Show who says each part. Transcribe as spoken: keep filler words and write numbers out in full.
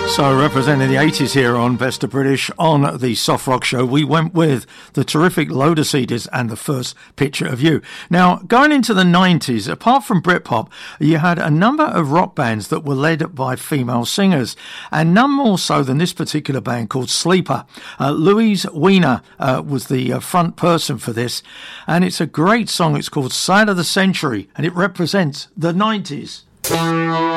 Speaker 1: So, representing the eighties here on Best of British on the Soft Rock Show, we went with the terrific Loaded-Seeders and The First Picture of You. Now, going into the nineties, apart from Britpop, you had a number of rock bands that were led by female singers, and none more so than this particular band called Sleeper. Uh, Louise Weiner uh, was the uh, front person for this, and it's a great song. It's called Side of the Century, and it represents the nineties.